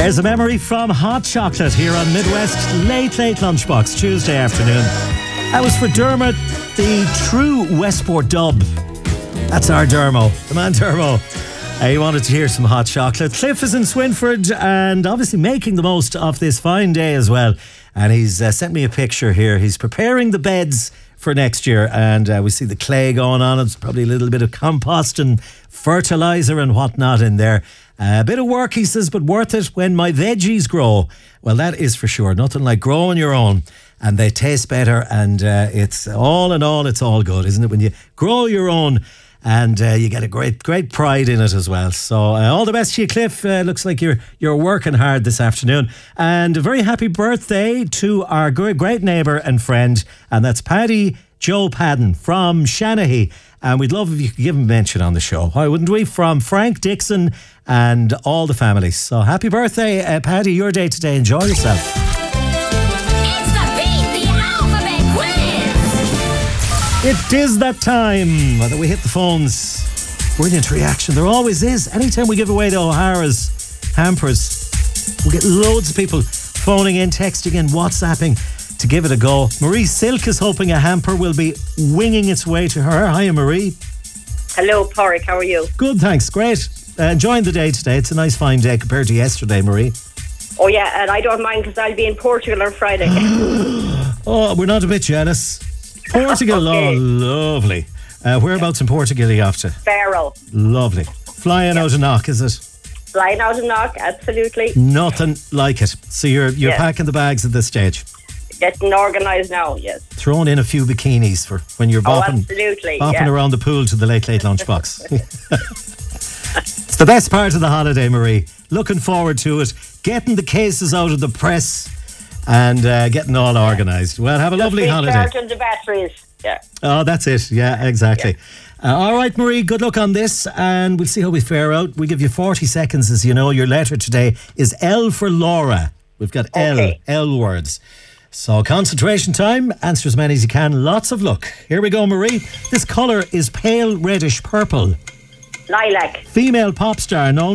There's a memory from Hot Chocolate here on Midwest Late Lunchbox, Tuesday afternoon. That was for Dermot, the true Westport dub. That's our Dermo, the man Dermo. He wanted to hear some Hot Chocolate. Cliff is in Swinford and obviously making the most of this fine day as well. And he's sent me a picture here. He's preparing the beds for next year, and we see the clay going on. It's probably a little bit of compost and fertiliser and whatnot in there. A bit of work, he says, but worth it when my veggies grow. Well, that is for sure. Nothing like growing your own, and they taste better, and it's all in all, it's all good, isn't it? When you grow your own, and you get a great pride in it as well. So all the best to you, Cliff. Looks like you're working hard this afternoon. And a very happy birthday to our great neighbour and friend, and that's Paddy Joe Padden from Shanahy. And we'd love if you could give him a mention on the show. Why wouldn't we? From Frank Dixon and all the families. So happy birthday, Paddy. Your day today. Enjoy yourself. It's the Beat the Alphabet Quiz! It is that time that we hit the phones. Brilliant reaction. There always is. Anytime we give away the O'Hara's hampers, we get loads of people phoning in, texting in, WhatsApping to give it a go. Marie Silk is hoping a hamper will be winging its way to her. Hiya, Marie. Hello, Porrick. How are you? Good, thanks. Great. Enjoying the day today. It's a nice fine day compared to yesterday, Marie. Oh, yeah, and I don't mind because I'll be in Portugal on Friday. Oh, we're not a bit jealous. Portugal, Okay. Oh, lovely. Whereabouts in Portugal are you after? Farrell. Lovely. Flying out of Knock, is it? Flying out of Knock, absolutely. Nothing like it. So you're Yeah. packing the bags at this stage. Getting organised now, yes. Throwing in a few bikinis for when you're bopping, absolutely, bopping yeah. around the pool to the late lunchbox. It's the best part of the holiday, Marie. Looking forward to it. Getting the cases out of the press and getting all organised. Well, have a lovely holiday. Recharging the batteries, yeah. Oh, that's it. Yeah, exactly. All right, Marie, good luck on this, and we'll see how we fare out. We give you 40 seconds, as you know. Your letter today is L for Laura. We've got Okay. L words. So concentration time, answer as many as you can. Lots of luck. Here we go, Marie. This colour is pale reddish purple. Lilac. Female pop star known